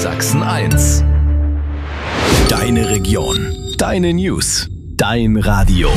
Sachsen-1. Deine Region, deine News, dein Radio.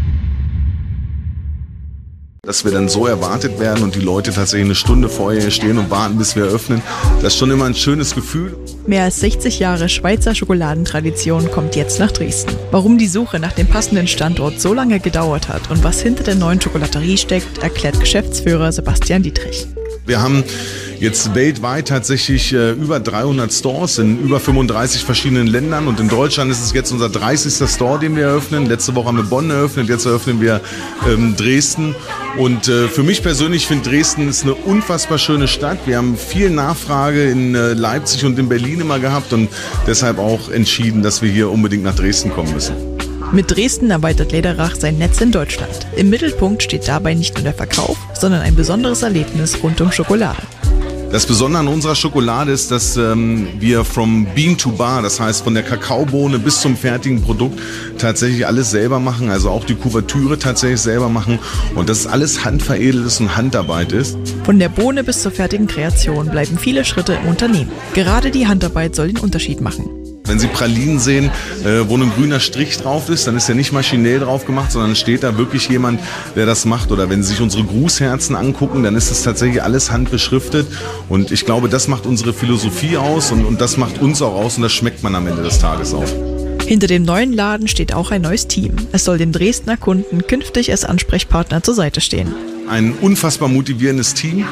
Dass wir dann so erwartet werden und die Leute tatsächlich eine Stunde vorher hier stehen und warten, bis wir öffnen, das ist schon immer ein schönes Gefühl. Mehr als 60 Jahre Schweizer Schokoladentradition kommt jetzt nach Dresden. Warum die Suche nach dem passenden Standort so lange gedauert hat und was hinter der neuen Schokolaterie steckt, erklärt Geschäftsführer Sebastian Dietrich. Wir haben jetzt weltweit tatsächlich über 300 Stores in über 35 verschiedenen Ländern und in Deutschland ist es jetzt unser 30. Store, den wir eröffnen. Letzte Woche haben wir Bonn eröffnet, jetzt eröffnen wir Dresden. Und für mich persönlich finde Dresden ist eine unfassbar schöne Stadt. Wir haben viel Nachfrage in Leipzig und in Berlin immer gehabt und deshalb auch entschieden, dass wir hier unbedingt nach Dresden kommen müssen. Mit Dresden erweitert Läderach sein Netz in Deutschland. Im Mittelpunkt steht dabei nicht nur der Verkauf, sondern ein besonderes Erlebnis rund um Schokolade. Das Besondere an unserer Schokolade ist, dass wir from Bean to Bar, das heißt von der Kakaobohne bis zum fertigen Produkt tatsächlich alles selber machen, also auch die Kuvertüre tatsächlich selber machen und dass alles handveredelt ist und Handarbeit ist. Von der Bohne bis zur fertigen Kreation bleiben viele Schritte im Unternehmen. Gerade die Handarbeit soll den Unterschied machen. Wenn Sie Pralinen sehen, wo ein grüner Strich drauf ist, dann ist ja nicht maschinell drauf gemacht, sondern steht da wirklich jemand, der das macht. Oder wenn Sie sich unsere Grußherzen angucken, dann ist das tatsächlich alles handbeschriftet. Und ich glaube, das macht unsere Philosophie aus und das macht uns auch aus und das schmeckt man am Ende des Tages auch. Hinter dem neuen Laden steht auch ein neues Team. Es soll dem Dresdner Kunden künftig als Ansprechpartner zur Seite stehen. Ein unfassbar motivierendes Team,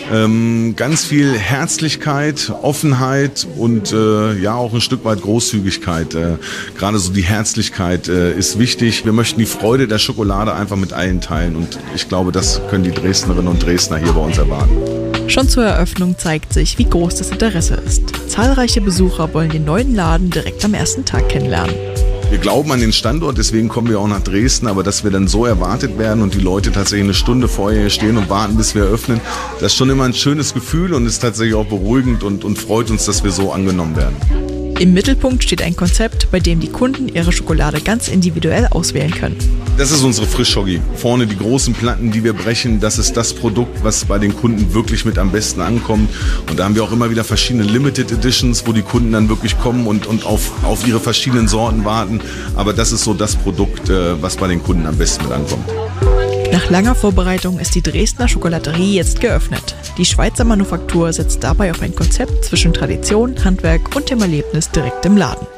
ganz viel Herzlichkeit, Offenheit und ja auch ein Stück weit Großzügigkeit. Gerade so die Herzlichkeit ist wichtig. Wir möchten die Freude der Schokolade einfach mit allen teilen und ich glaube, das können die Dresdnerinnen und Dresdner hier bei uns erwarten. Schon zur Eröffnung zeigt sich, wie groß das Interesse ist. Zahlreiche Besucher wollen den neuen Laden direkt am ersten Tag kennenlernen. Wir glauben an den Standort, deswegen kommen wir auch nach Dresden, aber dass wir dann so erwartet werden und die Leute tatsächlich eine Stunde vorher hier stehen und warten, bis wir öffnen, das ist schon immer ein schönes Gefühl und ist tatsächlich auch beruhigend und freut uns, dass wir so angenommen werden. Im Mittelpunkt steht ein Konzept, bei dem die Kunden ihre Schokolade ganz individuell auswählen können. Das ist unsere Frischschoggi. Vorne die großen Platten, die wir brechen, das ist das Produkt, was bei den Kunden wirklich mit am besten ankommt. Und da haben wir auch immer wieder verschiedene Limited Editions, wo die Kunden dann wirklich kommen und auf ihre verschiedenen Sorten warten. Aber das ist so das Produkt, was bei den Kunden am besten mit ankommt. Nach langer Vorbereitung ist die Dresdner Schokolaterie jetzt geöffnet. Die Schweizer Manufaktur setzt dabei auf ein Konzept zwischen Tradition, Handwerk und dem Erlebnis direkt im Laden.